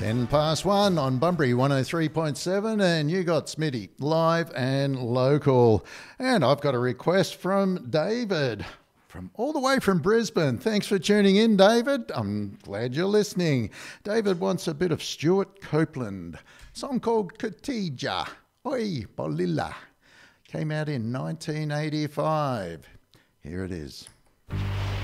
10 past 1 on Bunbury 103.7, and you got Smitty live and local. And I've got a request from David from all the way from Brisbane. Thanks for tuning in, David. I'm glad you're listening. David wants a bit of Stuart Copeland, song called Katija. Oi, Bolilla. Came out in 1985. Here it is.